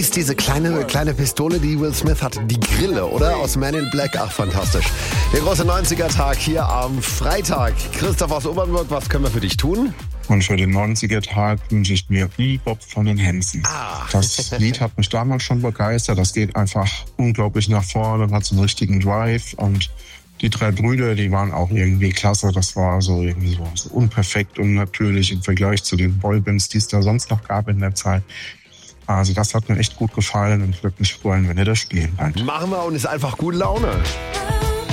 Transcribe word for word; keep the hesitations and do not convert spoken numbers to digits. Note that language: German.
hieß diese kleine, kleine Pistole, die Will Smith hatte? Die Grille, oder? Aus Man in Black. Ach, fantastisch. Der große neunziger-Tag hier am Freitag. Christoph aus Obernburg, was können wir für dich tun? Und für den neunziger-Tag wünsche ich mir Bebop von den Hanson. Ah. Das Lied hat mich damals schon begeistert. Das geht einfach unglaublich nach vorne, hat so einen richtigen Drive. Und die drei Brüder, die waren auch irgendwie klasse. Das war so irgendwie so, so unperfekt und natürlich im Vergleich zu den Boybands, die es da sonst noch gab in der Zeit. Also das hat mir echt gut gefallen und ich würde mich freuen, wenn ihr das spielen könnt. Machen wir und ist einfach gute Laune.